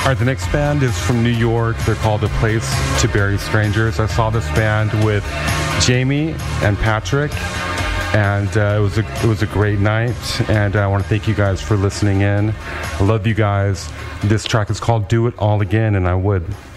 All right, the next band is from New York. They're called A Place to Bury Strangers. I saw this band with Jamie and Patrick, and it was a great night, and I want to thank you guys for listening in. I love you guys. This track is called Do It All Again, and I would.